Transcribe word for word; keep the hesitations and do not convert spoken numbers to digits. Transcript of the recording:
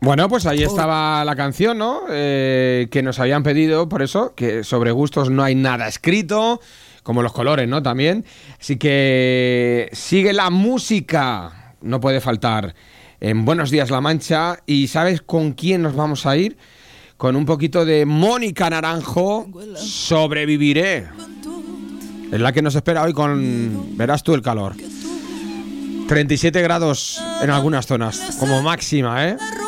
Bueno, pues ahí estaba la canción, ¿no? Eh, que nos habían pedido, por eso, que sobre gustos no hay nada escrito, como los colores, ¿no? También. Así que sigue la música, no puede faltar en Buenos Días La Mancha. ¿Y sabes con quién nos vamos a ir? Con un poquito de Mónica Naranjo, Sobreviviré. Es la que nos espera hoy con, verás tú el calor. treinta y siete grados en algunas zonas, como máxima, ¿eh?